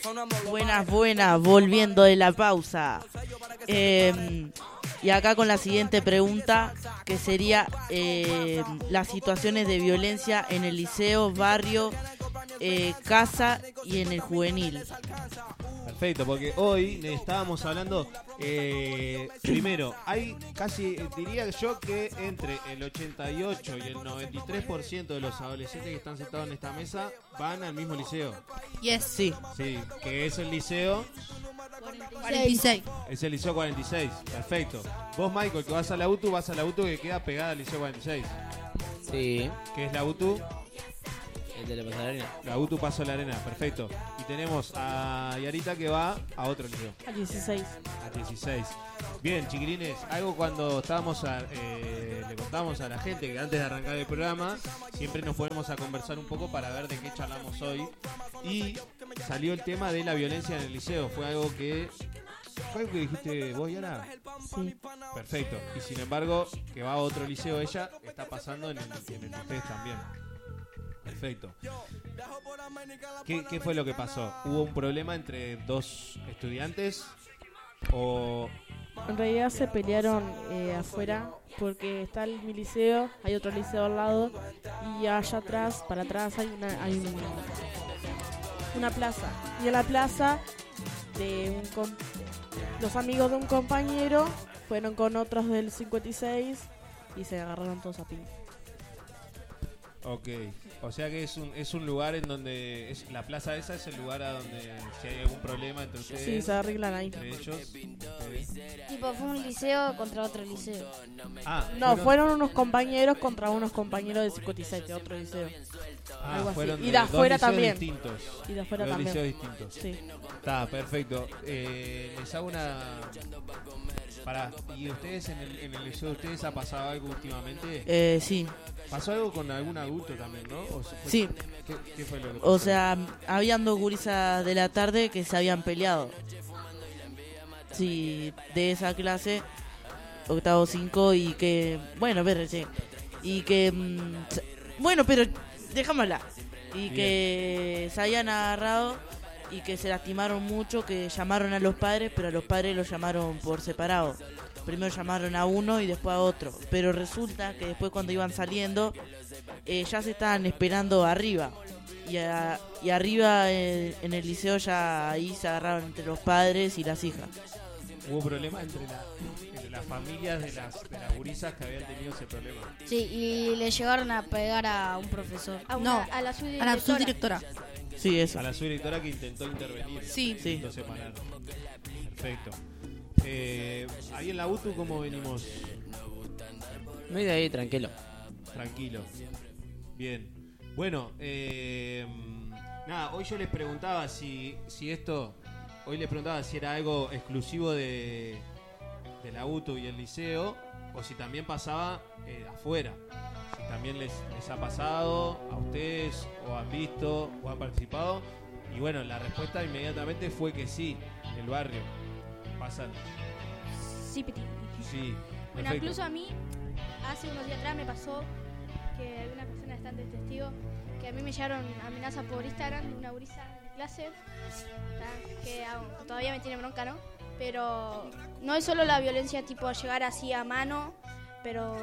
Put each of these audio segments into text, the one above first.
Buenas, volviendo de la pausa. Y acá con la siguiente pregunta, que sería las situaciones de violencia en el liceo, barrio, casa y en el juvenil. Perfecto, porque hoy estábamos hablando, primero, hay casi, diría yo que entre el 88 y el 93% de los adolescentes que están sentados en esta mesa van al mismo liceo. Yes, sí. Sí, que es el liceo 46. Es el liceo 46, perfecto. Vos, Michael, que vas a la UTU que queda pegada al liceo 46. Sí. ¿Qué es la UTU? El de la Paso de la Arena. La UTU Paso de la Arena, perfecto. Y tenemos a Yarita que va a otro liceo. A 16. A 16. Bien, chiquilines, algo cuando estábamos le contamos a la gente que antes de arrancar el programa siempre nos ponemos a conversar un poco para ver de qué charlamos hoy. Y salió el tema de la violencia en el liceo. Fue algo que dijiste vos, Yara. Sí. Perfecto. Y sin embargo, que va a otro liceo ella, está pasando en el de ustedes también. Perfecto. ¿Qué fue lo que pasó? ¿Hubo un problema entre dos estudiantes? ¿O En realidad se pelearon afuera porque está mi liceo, hay otro liceo al lado y allá atrás, para atrás hay una plaza. Y en la plaza los amigos de un compañero fueron con otros del 56 y se agarraron todos a piña. Ok, o sea que es un lugar en donde la plaza esa es el lugar a donde si hay algún problema entre ustedes. Sí, se arreglan ahí. Entre ellos. Tipo, fue un liceo contra otro liceo. No, fueron unos compañeros contra unos compañeros del 57, de otro liceo. Algo así. Fueron Y de afuera también. Distintos. Y de afuera dos también. liceos distintos. Sí. Está, perfecto. Les hago una... ¿Y ustedes en el liceo de ustedes ha pasado algo últimamente? Sí. ¿Pasó algo con algún adulto también, no? Sí. ¿Qué fue lo que pasó? O sea, habían dos gurisas de la tarde que se habían peleado. Sí, de esa clase, octavo 5, y que... Bueno, pero sí. Y que... bueno, pero déjame hablar. Y Bien. Que se habían agarrado y que se lastimaron mucho, que llamaron a los padres, pero a los padres los llamaron por separado. Primero llamaron a uno y después a otro. Pero resulta que después cuando iban saliendo, ya se estaban esperando arriba. Y arriba en el liceo ya ahí se agarraron entre los padres y las hijas. Hubo problemas entre las familias de las gurisas que habían tenido ese problema. Sí, y le llegaron a pegar a un profesor. A la subdirectora. Sí, eso. A la subdirectora que intentó intervenir. Sí. Intentó separar. Perfecto. Ahí en la UTU, ¿cómo venimos? Medio ahí, tranquilo. Tranquilo. Bien. Bueno, nada, hoy yo les preguntaba si esto... Hoy les preguntaba si era algo exclusivo de la UTU y el liceo, o si también pasaba afuera. Si también les ha pasado a ustedes, o han visto, o han participado. Y bueno, la respuesta inmediatamente fue que sí, en el barrio. Pasan. Sí, Piti. Sí. Bueno, Perfecto. incluso a mí, hace unos días atrás me pasó que algunas personas están de testigo, que a mí me llegaron amenazas por Instagram de una gurisa en mi clase, que todavía me tiene bronca, ¿no? Pero no es solo la violencia tipo llegar así a mano, pero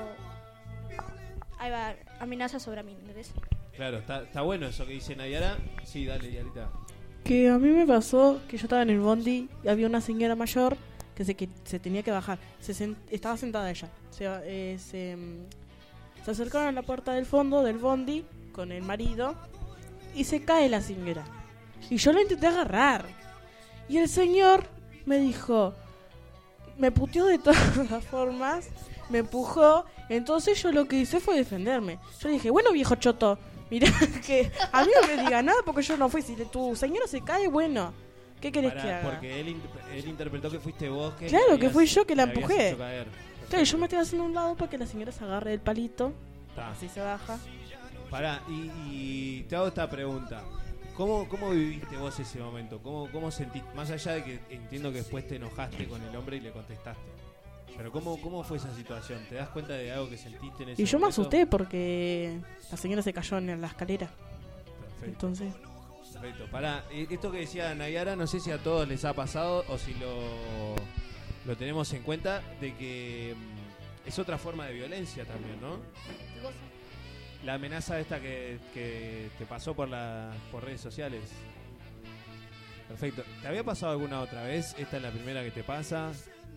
hay amenazas sobre mí, ¿entendés? Claro, está bueno eso que dice Nayara. Sí, dale, Yarita. Que a mí me pasó que yo estaba en el bondi y había una señora mayor que se tenía que bajar. Estaba sentada ella. Se acercaron a la puerta del fondo del bondi con el marido y se cae la señora. Y yo la intenté agarrar. Y el señor me dijo, me puteó de todas las formas, me empujó. Entonces yo lo que hice fue defenderme. Yo dije, bueno, viejo choto, mirá que a mí no me diga nada porque yo no fui. Si tu señora se cae, bueno, ¿qué querés que haga? Porque él interpretó que fuiste vos que... Claro, que fui yo que la le habías empujé. hecho caer. Claro, yo me estoy haciendo a un lado para que la señora se agarre del palito. Ta. Así se baja. Pará, y te hago esta pregunta. ¿Cómo viviste vos ese momento? ¿Cómo sentiste? Más allá de que entiendo que después te enojaste con el hombre y le contestaste. Pero ¿cómo fue esa situación? ¿Te das cuenta de algo que sentiste en ese Y yo me momento? asusté porque la señora se cayó en la escalera. Perfecto. Entonces, Perfecto. Pará, esto que decía Nayara, no sé si a todos les ha pasado o si lo tenemos en cuenta, de que es otra forma de violencia también, ¿no? ¿Qué cosa? La amenaza esta que te pasó por redes sociales. Perfecto. ¿Te había pasado alguna otra vez? ¿Esta es la primera que te pasa?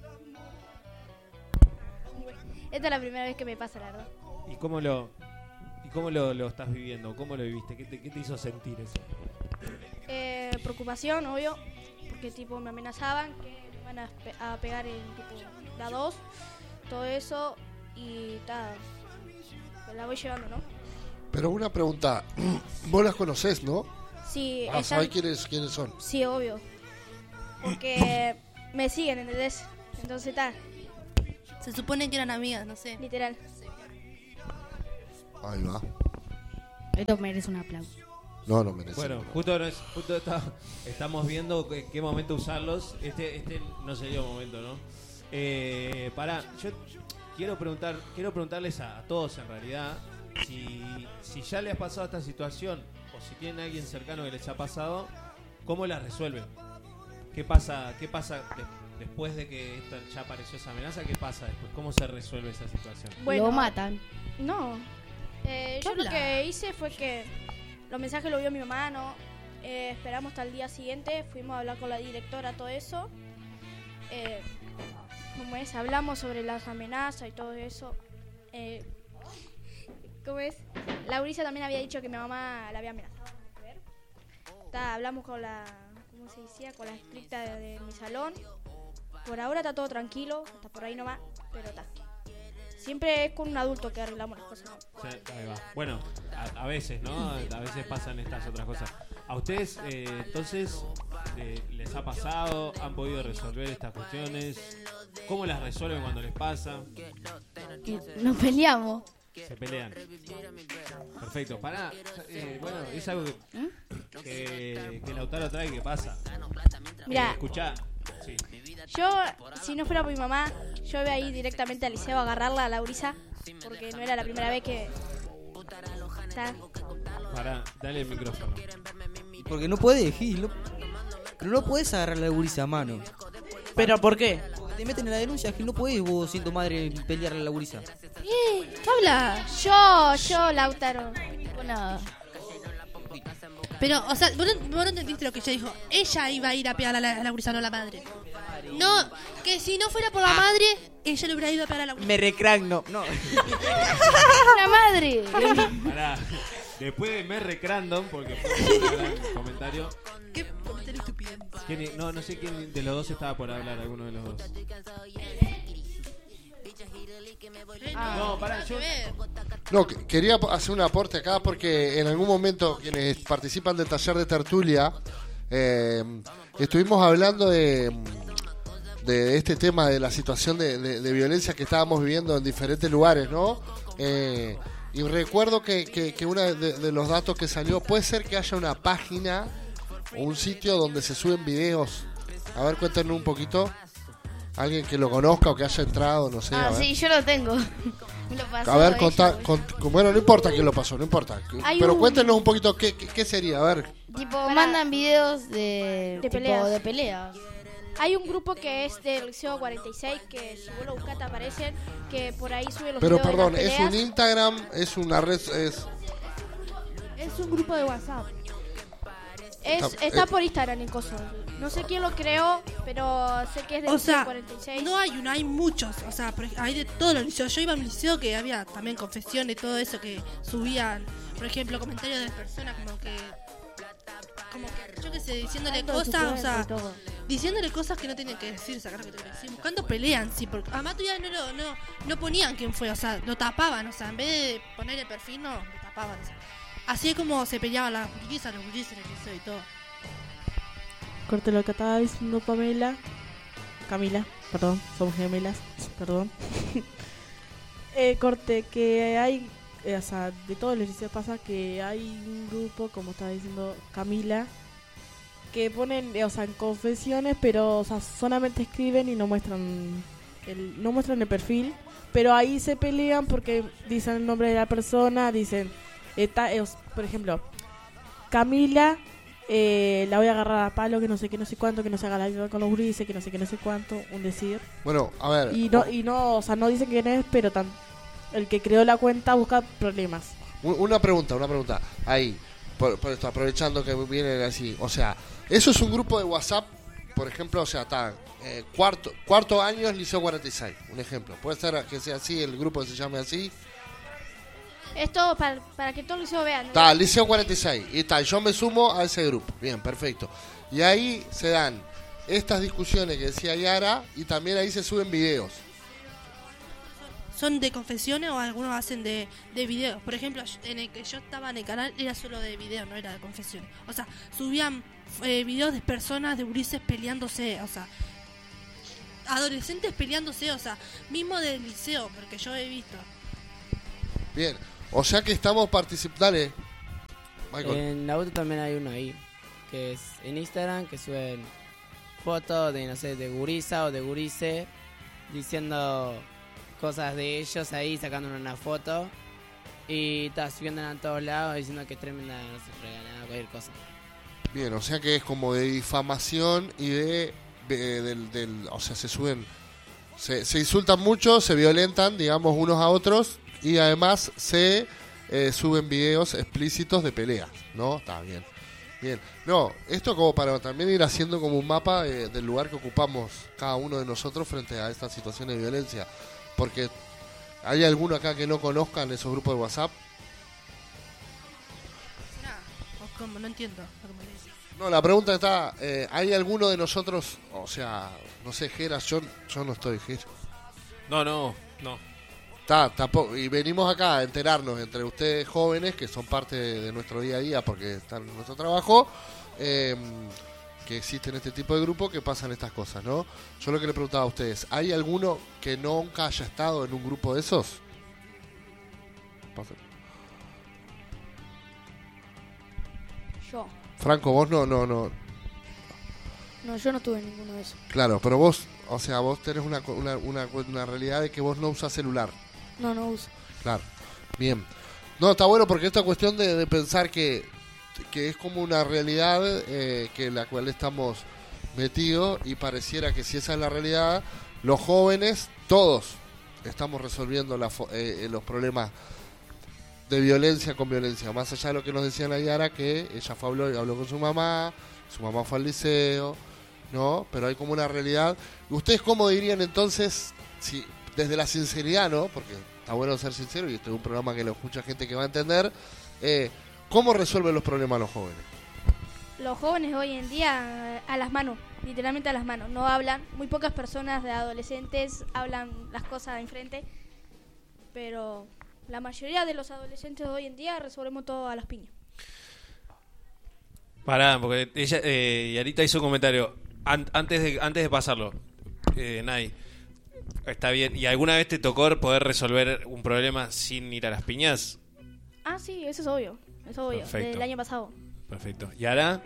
Esta es la primera vez que me pasa, la verdad. ¿Y cómo lo estás viviendo? ¿Cómo lo viviste? ¿Qué te hizo sentir eso? Preocupación, obvio, porque tipo me amenazaban que me iban a pegar en tipo la 2, todo eso y tal. Pues la voy llevando, ¿no? Pero una pregunta, vos las conocés, ¿no? Sí, ¿Sabés quiénes son? Sí, obvio. Porque me siguen, ¿entendés? Entonces tal, Se supone que eran amigas, no sé. literal. Ahí va. Esto merece un aplauso. No merece. Bueno, justo estamos viendo qué momento usarlos. Este no sería el momento, ¿no? Yo quiero preguntarles a todos en realidad si ya les ha pasado esta situación o si tienen a alguien cercano que les ha pasado, ¿cómo la resuelven? ¿Qué pasa después de que ya apareció esa amenaza? ¿Qué pasa después? ¿Cómo se resuelve esa situación? Bueno, Lo matan. No. Yo lo que hice fue que los mensajes lo vio mi mamá, ¿no? Esperamos hasta el día siguiente, fuimos a hablar con la directora, todo eso. ¿Cómo es? Hablamos sobre las amenazas y todo eso. ¿Cómo es? Laurisa también había dicho que mi mamá la había amenazado. Hablamos con la, ¿cómo se decía? Con la estricta de mi salón. Por ahora está todo tranquilo, hasta por ahí nomás, pero está. Siempre es con un adulto que arreglamos las cosas, ¿no? Sí, ahí va. Bueno, a veces, ¿no? A veces pasan estas otras cosas. ¿A ustedes, entonces, les ha pasado? ¿Han podido resolver estas cuestiones? ¿Cómo las resuelven cuando les pasa? Nos peleamos. Se pelean. Perfecto. Bueno, es algo que Lautaro trae que pasa. Mirá. Escuchá. Sí. Yo, si no fuera por mi mamá, yo iba a ir directamente al liceo a agarrarla a Laurisa, porque no era la primera vez que... Pará, dale el micrófono. Porque no puedes, Gil. Pero no puedes agarrar la gurisa a mano. ¿Pero por qué? Porque te meten en la denuncia, Gil. No puedes vos, siendo madre, pelearle a la gurisa. ¿Qué habla? Yo, Lautaro. Nada. Pero, o sea, vos no entendiste lo que ella dijo. Ella iba a ir a pegar a la gurisa, no a la madre. No, que si no fuera por la madre, ella le hubiera ido a pegar a la gurisa. Me recragno. No. ¡La madre! Pará. Después de me recrandom, porque fue un gran comentario. ¿Qué comentario estúpido? No sé quién de los dos estaba por hablar, alguno de los dos. No, pará, yo... No, quería hacer un aporte acá porque en algún momento quienes participan del taller de tertulia estuvimos hablando de este tema de la situación de violencia que estábamos viviendo en diferentes lugares, ¿no? Y recuerdo que uno de los datos que salió, puede ser que haya una página o un sitio donde se suben videos. A ver, cuéntenos un poquito. Alguien que lo conozca o que haya entrado, no sé. Sí, yo lo tengo. Me lo pasó a ver, ella. bueno, no importa quién lo pasó, no importa. Pero cuéntenos un poquito qué sería, a ver. Tipo, mandan videos de peleas. de peleas. Hay un grupo que es del Liceo 46, que si vos lo buscás te aparecen, que por ahí sube los Pero videos perdón, de las ¿es un peleas. Instagram? ¿Es una red? Es un grupo de WhatsApp. Está por Instagram en coso. No sé quién lo creó, pero sé que es del O sea, Liceo 46. no hay uno, hay muchos. O sea, hay de todos los liceos. Yo iba a un liceo que había también confesiones y todo eso que subían, por ejemplo, comentarios de las personas como que yo qué sé, diciéndole cosas, o sea, diciéndole cosas que no tienen que decir, sacar lo que tienen que decir, buscando pelean, sí, porque además todavía no ponían quién fue, o sea, lo tapaban, o sea, en vez de poner el perfil, no, lo tapaban, o sea. Así es como se peleaban las gurises, los gurises, el liceo y todo. Corte lo que estaba diciendo Camila, perdón, somos gemelas, perdón. Corte, que hay, o sea, de todos los liceos pasa que hay un grupo, como estaba diciendo Camila, que ponen, o sea, en confesiones, pero, o sea, solamente escriben y no muestran el perfil, pero ahí se pelean porque dicen el nombre de la persona, dicen, por ejemplo, Camila la voy a agarrar a palo, que no sé qué, no sé cuánto, que no se haga la viva con los gurises, que no sé qué, no sé cuánto, un decir. Bueno, a ver. Y no, o sea, no dicen quién es, pero el que creó la cuenta busca problemas. Una pregunta. Ahí, por esto, aprovechando que vienen así. O sea, eso es un grupo de WhatsApp, por ejemplo, o sea, está cuarto año es Liceo 46, un ejemplo. Puede ser que sea así, el grupo que se llame así. Esto para que todos los liceos vean. Está, Liceo 46. Y tal, yo me sumo a ese grupo. Bien, perfecto. Y ahí se dan estas discusiones que decía Yara y también ahí se suben videos. ¿Son de confesiones o algunos hacen de videos? Por ejemplo, en el que yo estaba en el canal era solo de videos, no era de confesiones. O sea, subían videos de personas, de gurises peleándose, o sea, adolescentes peleándose, o sea, mismo del liceo, porque yo he visto. Bien, o sea que estamos participando. Dale, Michael. En la auto también hay uno ahí, que es en Instagram, que suben fotos de, no sé, de gurisa o de gurise, diciendo cosas de ellos ahí, sacando una foto y subiéndola a todos lados, diciendo que es tremenda, no sé, regalada, cualquier cosa. Bien, o sea que es como de difamación y o sea, se suben, se insultan mucho, se violentan, digamos, unos a otros y además se suben videos explícitos de peleas, ¿no? Está bien. Bien, no, esto como para también ir haciendo como un mapa del lugar que ocupamos cada uno de nosotros frente a estas situaciones de violencia. Porque ¿hay alguno acá que no conozcan esos grupos de WhatsApp? ¿Cómo? No entiendo lo que me dices. No, la pregunta está, ¿hay alguno de nosotros, o sea, no sé, Geras, yo no estoy, Geras? No. Tampoco, y venimos acá a enterarnos entre ustedes jóvenes, que son parte de nuestro día a día porque están en nuestro trabajo, que existen este tipo de grupos que pasan estas cosas, ¿no? Yo lo que le preguntaba a ustedes, ¿hay alguno que nunca haya estado en un grupo de esos? Yo. Franco, vos no. No, yo no tuve ninguno de esos. Claro, pero vos, o sea, vos tenés una realidad de que vos no usás celular. No uso. Claro, bien. No, está bueno porque esta cuestión de pensar que es como una realidad que en la cual estamos metidos y pareciera que si esa es la realidad, los jóvenes, todos, estamos resolviendo los problemas de violencia con violencia. Más allá de lo que nos decía Nayara, que ella habló con su mamá fue al liceo, ¿no? Pero hay como una realidad. ¿Ustedes cómo dirían entonces, si desde la sinceridad, ¿no? Porque está bueno ser sincero y este es un programa que lo escucha gente que va a entender, ¿cómo resuelven los problemas los jóvenes? Los jóvenes hoy en día a las manos, literalmente a las manos, no hablan. Muy pocas personas de adolescentes hablan las cosas de enfrente, pero la mayoría de los adolescentes de hoy en día resolvemos todo a las piñas. Pará, porque ella, Yarita hizo un comentario antes de pasarlo. Nay, está bien. ¿Y alguna vez te tocó poder resolver un problema sin ir a las piñas? Ah, sí, eso es obvio. Perfecto. Del año pasado. Perfecto. ¿Y ahora?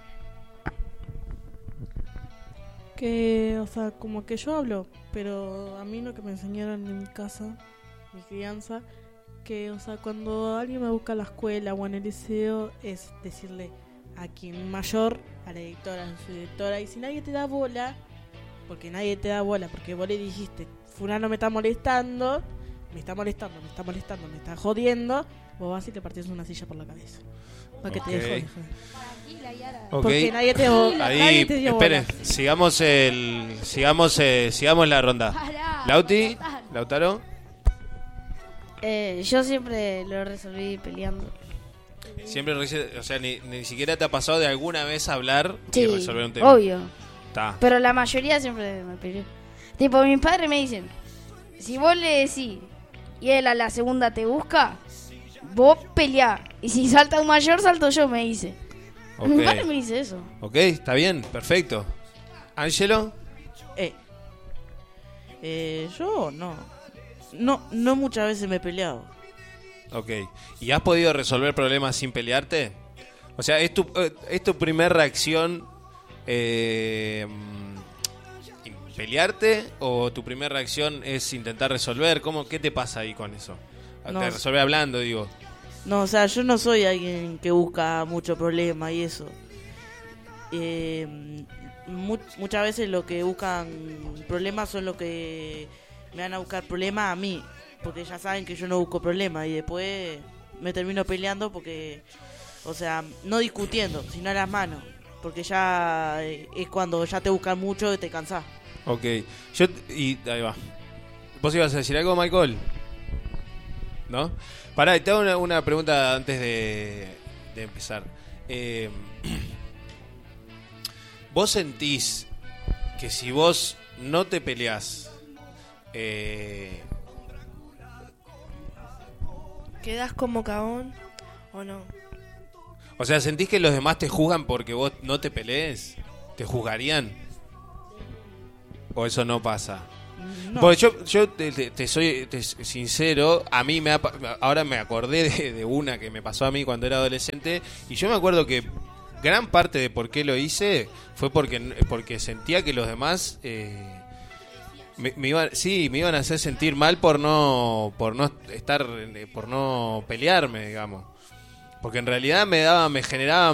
Que, o sea, como que yo hablo, pero a mí lo que me enseñaron en mi casa, mi crianza, que, o sea, cuando alguien me busca a la escuela o en el liceo, es decirle a quien mayor, a la directora, a su directora, y si nadie te da bola, porque vos le dijiste, fulano me está molestando, me está jodiendo, vos vas y te partís una silla por la cabeza. Para que te deje. Porque nadie te dio ahí, esperen, sigamos la ronda. Lautaro. Yo siempre lo resolví peleando. Siempre, o sea, ni siquiera te ha pasado de alguna vez hablar y resolver un tema. Obvio. Pero la mayoría siempre me peleó. Tipo, mis padres me dicen, si vos le decís y él a la segunda te busca, vos peleá. Y si salta un mayor, salto yo, me dice. Okay. Mi padre me dice eso. Ok, está bien, perfecto. ¿Ángelo? Yo no muchas veces me he peleado. Ok. ¿Y has podido resolver problemas sin pelearte? O sea, ¿es tu primera reacción pelearte o tu primera reacción es intentar resolver? ¿Qué te pasa ahí con eso? No, te resolver hablando, digo. No, o sea, yo no soy alguien que busca mucho problema y eso. muchas veces lo que buscan problemas son los que me van a buscar problemas a mí, porque ya saben que yo no busco problemas y después me termino peleando porque, o sea, no discutiendo, sino a las manos, porque ya es cuando ya te buscan mucho y te cansás. Ok, y ahí va. ¿Vos ibas a decir algo, Michael? ¿No? Pará, te hago una pregunta antes de empezar. ¿Vos sentís que si vos no te peleás, ¿Quedás como cagón o no? o sea, sentís que los demás te juzgan porque vos no te pelees? ¿Te juzgarían? ¿O eso no pasa? No. Porque yo te soy sincero, a mí ahora me acordé de una que me pasó a mí cuando era adolescente, y yo me acuerdo que gran parte de por qué lo hice fue porque sentía que los demás me iban a hacer sentir mal por no pelearme, digamos. Porque en realidad me generaba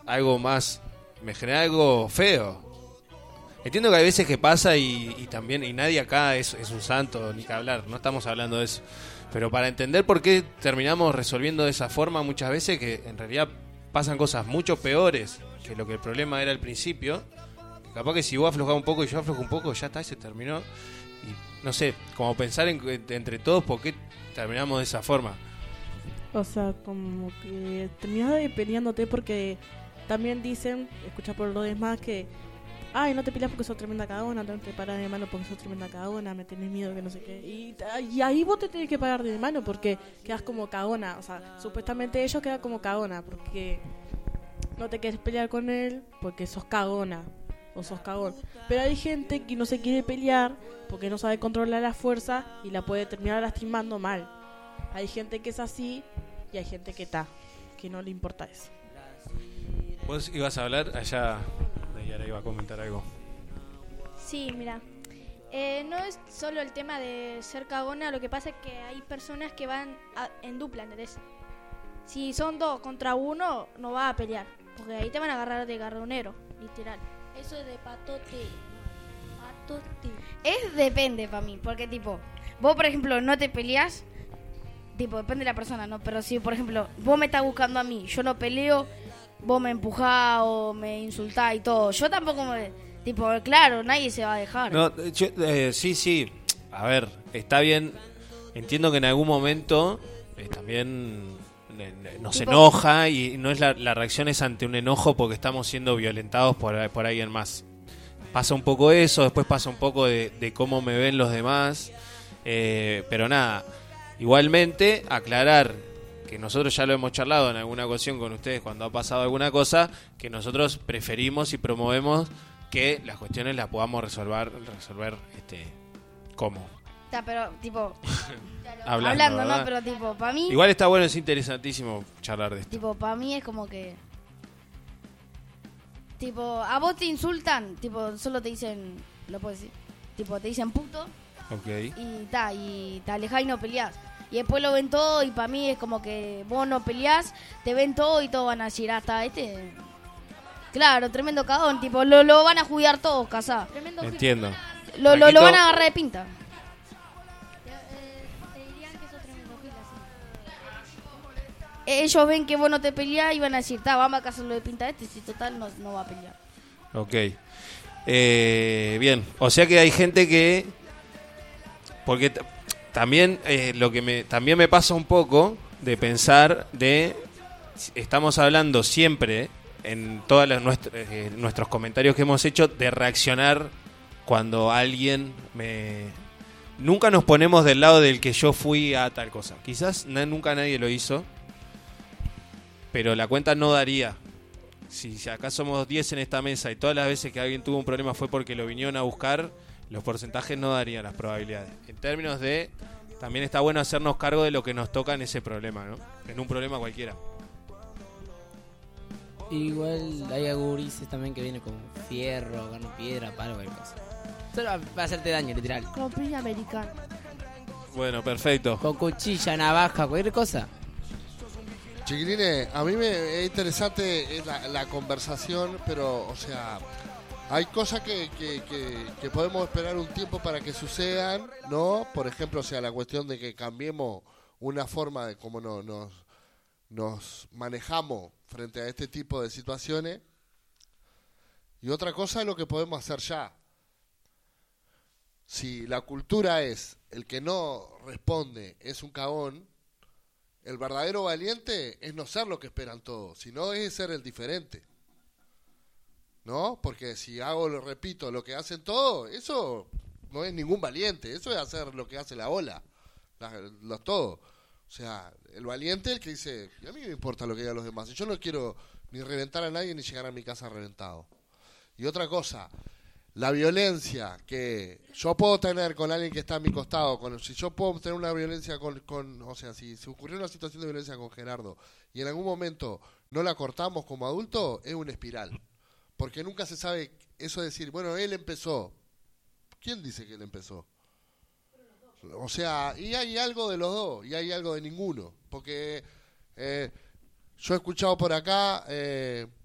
algo feo. Entiendo que hay veces que pasa y también, y nadie acá es un santo, ni que hablar, no estamos hablando de eso. Pero para entender por qué terminamos resolviendo de esa forma muchas veces, que en realidad pasan cosas mucho peores que lo que el problema era al principio, capaz que si vos aflojás un poco y yo aflojo un poco, ya está, se terminó. Y no sé, como pensar entre todos por qué terminamos de esa forma. O sea, como que terminás peleándote porque también dicen, escucha por los demás, que ay, no te peleas porque sos tremenda cagona, no te paras de mano porque sos tremenda cagona, me tenés miedo que no sé qué. Y ahí vos te tenés que parar de mano porque quedas como cagona. O sea, supuestamente ellos quedan como cagona porque no te quieres pelear con él porque sos cagona o sos cagón. Pero hay gente que no se quiere pelear porque no sabe controlar la fuerza y la puede terminar lastimando mal. Hay gente que es así y hay gente que no le importa eso. ¿Vos ibas a hablar allá? Y ahora iba a comentar algo. Sí, mira. No es solo el tema de ser cagona, lo que pasa es que hay personas que van en dupla, ¿entendés? Si son 2 contra 1, no vas a pelear, porque ahí te van a agarrar de garronero, literal. Eso es de patote. Depende para mí, porque tipo, vos por ejemplo no te peleás, tipo, depende de la persona, ¿no? Pero si por ejemplo vos me estás buscando a mí, yo no peleo, vos me empujás o me insultás y todo, yo tampoco tipo, claro, nadie se va a dejar. No, sí, a ver, está bien, entiendo que en algún momento también nos Tipo, enoja y no es la reacción es ante un enojo porque estamos siendo violentados por alguien más. Pasa un poco eso, después pasa un poco de cómo me ven los demás, pero nada, igualmente aclarar que nosotros ya lo hemos charlado en alguna ocasión con ustedes cuando ha pasado alguna cosa, que nosotros preferimos y promovemos que las cuestiones las podamos resolver ¿cómo? Pero tipo, Hablando, ¿no? Pero tipo, para mí, igual está bueno, es interesantísimo charlar de esto. tipo, para mí es como que, tipo, a vos te insultan, tipo, solo te dicen, lo puedo decir, tipo, te dicen puto Okay. y te alejás y no peleás. Y después lo ven todo y para mí es como que vos no peleás, te ven todo y todos van a decir, hasta claro, tremendo cagón, tipo, lo van a jugar todos, casá. Tremendo Entiendo. Lo Marquito. van a agarrar de pinta. te dirían que sos tremendo gil, así. Ellos ven que vos no te peleás y van a decir, vamos a casarlo de pinta si total no va a pelear. Ok. Bien, o sea que hay gente que... Porque también lo que también me pasa un poco de pensar estamos hablando siempre en todos nuestros comentarios que hemos hecho de reaccionar cuando alguien nunca nos ponemos del lado del que yo fui a tal cosa. Quizás nunca nadie lo hizo, pero la cuenta no daría. Si acá somos 10 en esta mesa y todas las veces que alguien tuvo un problema fue porque lo vinieron a buscar, los porcentajes no darían las probabilidades. En términos de, también está bueno hacernos cargo de lo que nos toca en ese problema, ¿no? En un problema cualquiera. Igual hay gurises también que viene con fierro, con piedra, palo, cualquier cosa. Solo para hacerte daño, literal. Con piña americana. Bueno, perfecto. Con cuchilla, navaja, cualquier cosa. Chiquilines, a mí me es interesante la conversación, pero, o sea, hay cosas que podemos esperar un tiempo para que sucedan, ¿no? Por ejemplo, o sea, la cuestión de que cambiemos una forma de cómo nos manejamos frente a este tipo de situaciones. Y otra cosa es lo que podemos hacer ya. Si la cultura es el que no responde es un cagón, el verdadero valiente es no ser lo que esperan todos, sino es ser el diferente. ¿No? Porque si repito, lo que hacen todos, eso no es ningún valiente, eso es hacer lo que hace la ola, los todos. O sea, el valiente es el que dice, a mí no me importa lo que digan los demás, yo no quiero ni reventar a nadie ni llegar a mi casa reventado. Y otra cosa, la violencia que yo puedo tener con alguien que está a mi costado, si yo puedo tener una violencia o sea, si ocurrió una situación de violencia con Gerardo y en algún momento no la cortamos como adultos, es una espiral. Porque nunca se sabe eso de decir, bueno, él empezó. ¿Quién dice que él empezó? O sea, y hay algo de los dos, y hay algo de ninguno. Porque yo he escuchado por acá